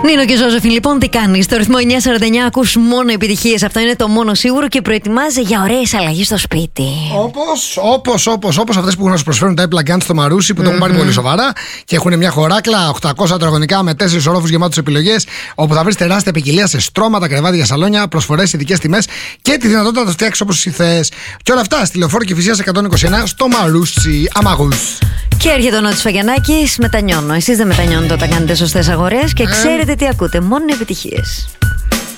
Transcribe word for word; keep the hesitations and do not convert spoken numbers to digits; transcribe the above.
Νίνο και Ζώζεφιν, λοιπόν, τι κάνεις? Στο ρυθμό εννιά σαράντα εννιά ακούς μόνο επιτυχίες. Αυτό είναι το μόνο σίγουρο και προετοιμάζεσαι για ωραίες αλλαγές στο σπίτι. Όπως, όπως, όπως, όπως αυτές που έχουν να σου προσφέρουν τα Apple Gans στο Μαρούσι, που mm-hmm. το έχουν πάρει πολύ σοβαρά και έχουν μια χωράκλα οκτακόσια τετραγωνικά με τέσσερις ορόφους γεμάτους επιλογές, όπου θα βρεις τεράστια ποικιλία σε στρώματα, κρεβάτια, σαλόνια, προσφορές, ειδικές τιμές και τη δυνατότητα να το φτιάξεις όπως εσύ θες. Και όλα αυτά στη Λεωφόρο Κηφισίας εκατόν είκοσι ένα στο Μαρούσι. Αμαγούς. Και έρχεται ο Νότης Φαγιανάκης, μετανιώνω. Εσείς δεν μετανιώνετε όταν κάνετε σωστές αγορές και ξέρετε τι ακούτε. Μόνο επιτυχίες.